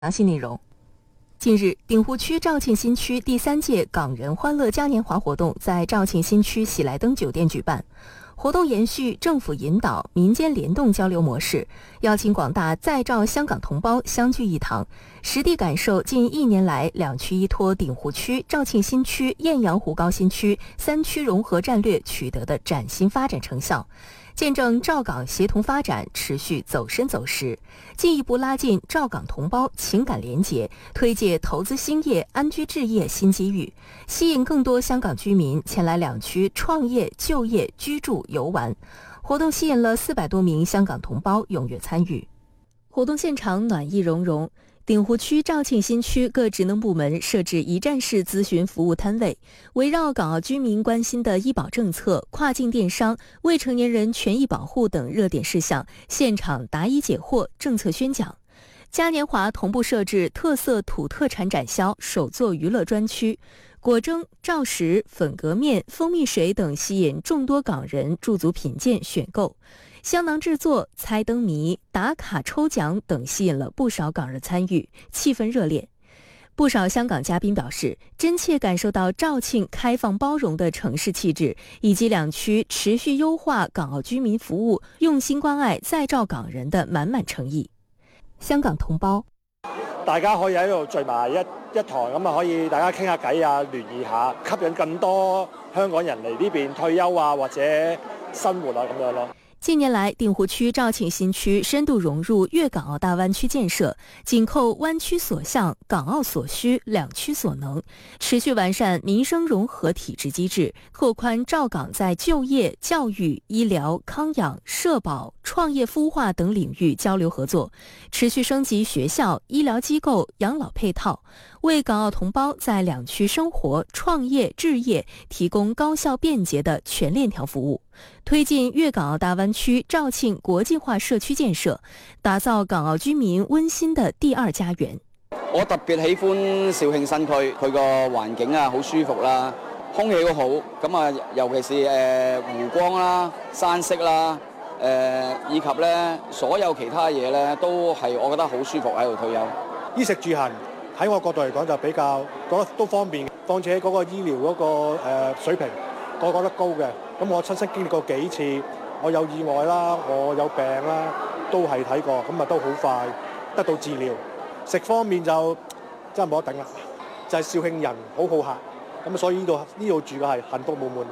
详细内容。近日，鼎湖区肇庆新区第3届港人欢乐嘉年华活动在肇庆新区喜来登酒店举办。活动延续政府引导、民间联动交流模式，邀请广大在肇香港同胞相聚一堂，实地感受近1年来两区依托鼎湖区、肇庆新区、雁阳湖高新区3区融合战略取得的崭新发展成效，见证肇港协同发展持续走深走实，进一步拉近肇港同胞情感联结，推介投资兴业、安居置业新机遇，吸引更多香港居民前来两区创业、就业、居住、游玩。活动吸引了400多名香港同胞踊跃参与。活动现场暖意融融，鼎湖区、肇庆新区各职能部门设置一站式咨询服务摊位，围绕港澳居民关心的医保政策、跨境电商、未成年人权益保护等热点事项，现场答疑解惑、政策宣讲。嘉年华同步设置特色土特产展销、手作娱乐专区，果蒸、照食、粉格面、蜂蜜水等吸引众多港人驻足品鉴选购。香囊制作、猜灯谜、打卡抽奖等吸引了不少港人参与，气氛热烈。不少香港嘉宾表示，真切感受到肇庆开放包容的城市气质，以及两区持续优化港澳居民服務、用心關愛在肇港人的滿滿誠意。香港同胞， 大家可以喺度聚埋一堂，咁啊可以大家傾下偈啊，聯誼下，吸引更多香港人嚟呢邊退休啊，或者生活啊咁樣咯。 近年來，鼎湖區、肇慶新區深度融入粵港澳大灣區建設，緊扣灣區所向、港澳所需、兩區所能，持續完善民生融合體制機制，拓寬肇港在就業、教育、醫療、康養、社保、創業孵化等領域交流合作，持續升級學校、醫療機構、養老配套，為港澳同胞在兩區生活、創業、置業提供高效便捷的全鏈條服務，推進粵港澳大灣區肇慶國際化社區建設，打造港澳居民溫馨的第二家園。 我特別喜歡肇慶新區，佢個環境啊好舒服啦，空氣好好，咁啊尤其是湖光啦、山色啦，以及咧所有其他嘢咧都係我覺得好舒服喺度退休。 衣食住行喺我角度嚟講就比較覺得都方便，況且嗰個醫療嗰個水平我覺得高嘅。咁我親身經歷過幾次，我有意外啦，我有病啦，都係睇過，咁啊都好快得到治療。食方面就真係冇得頂啦，就係肇慶人好好客，咁所以呢度住嘅係幸福滿滿。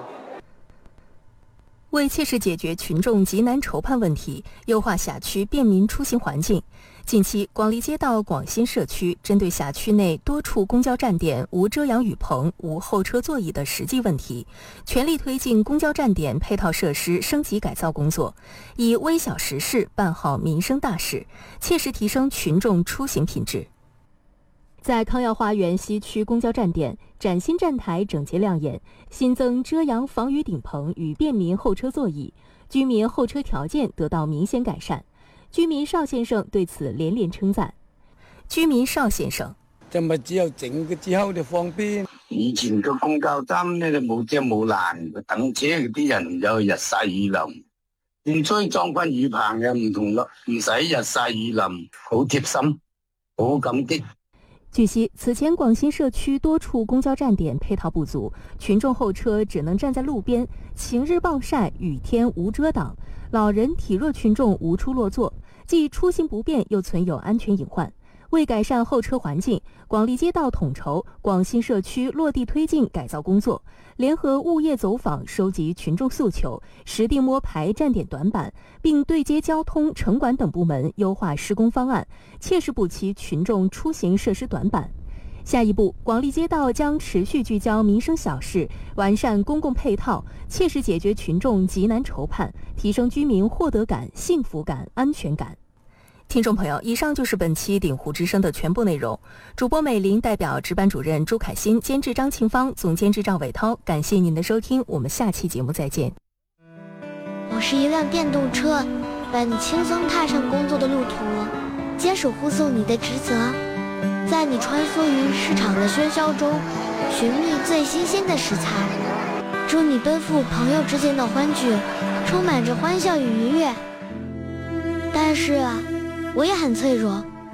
為切實解決群眾急難愁盼問題，優化轄區便民出行環境，近期廣利街道廣新社區針對轄區內多處公交站點無遮陽雨棚、無候車座椅的實際問題，全力推進公交站點配套設施升級改造工作，以微小實事辦好民生大事，切實提升群眾出行品質。在康耀花園西區公交站點，嶄新站台整潔亮眼，新增遮陽防雨頂棚與便民候車座椅，居民候車條件得到明顯改善。居民邵先生對此連連稱讚。居民邵先生， 就咪只有整嘅之後就方便。 以前個公交站咧就冇遮冇欄，等車啲人就日曬雨淋，唔需裝翻雨棚嘅唔同咯，唔使日曬雨淋，好貼心，好感激。 據悉，此前廣新社區多處公交站點配套不足，群眾候車只能站在路邊，晴日暴曬，雨天無遮擋，老人體弱群眾無處落座，既出行不便，又存有安全隱患。為改善候車環境，廣利街道統籌廣新社區落地推進改造工作，聯合物業走訪收集群眾訴求，實地摸排站點短板，並對接交通、城管等部門優化施工方案，切實補齊群眾出行設施短板。下一步，廣利街道將持續聚焦民生小事，完善公共配套，切實解決群眾急難愁盼，提升居民獲得感、幸福感、安全感。聽眾朋友，以上就是本期鼎湖之聲的全部內容。主播美玲代表值班主任朱凱欣，監製張慶芳，總監製趙偉濤，感謝您的收聽，我們下期節目再見。 我是一輛電動車，伴你輕鬆踏上工作的路途，堅守護送你的職責，在你穿梭於市場的喧囂中，尋覓最新鮮的食材，祝你奔赴朋友之間的歡聚，充滿着歡笑與愉悅。但是我也很脆弱，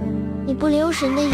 你不留神的